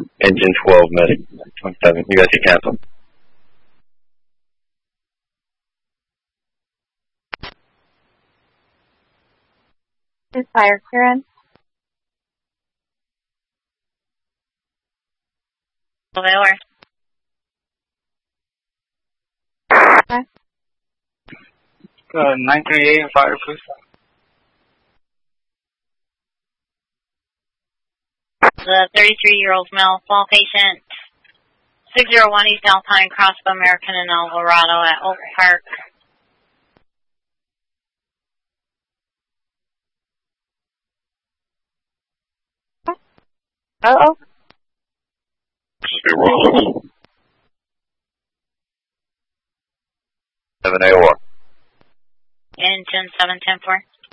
Engine 12, medic 27. You guys can cancel. Is fire clearance? Over. Okay. 938 fire, please. The 33-year-old male fall patient, 601 East Alpine, Cross of American and Alvarado at Oak Park. Uh-oh. 7 AOR. Engine 710-4.